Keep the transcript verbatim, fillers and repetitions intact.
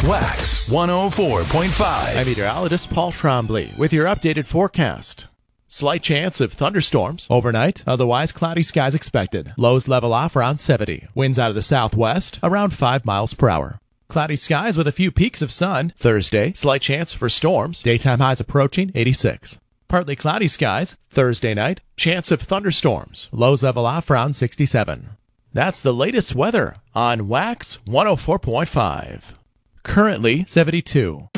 Wax one oh four point five. I'm meteorologist Paul Trombley with your updated forecast. Slight chance of thunderstorms overnight, otherwise cloudy skies expected. Lows level off around seventy. Winds out of the southwest around five miles per hour. Cloudy skies with a few peaks of sun. Thursday, slight chance for storms. Daytime highs approaching eighty-six. Partly cloudy skies. Thursday night, chance of thunderstorms. Lows level off around sixty-seven. That's the latest weather on Wax one oh four point five. Currently seventy-two.